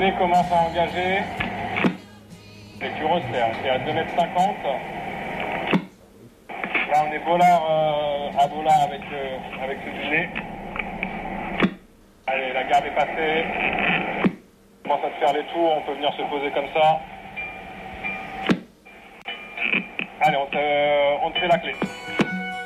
dunet commence à engager. Et tu resserres, c'est à 2,50 m. Là, on est bollard à bollard avec ce dunet. Allez, la garde est passée. On commence à te faire les tours, on peut venir se poser comme ça. Allez, on te fait la clé.